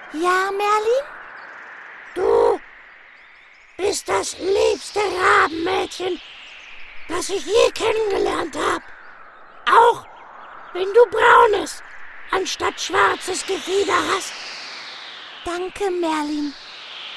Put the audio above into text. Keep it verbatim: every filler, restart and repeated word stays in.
Ja, Merlin? Du bist das liebste Rabenmädchen, das ich je kennengelernt habe. Auch wenn du braunes anstatt schwarzes Gefieder hast. Danke, Merlin.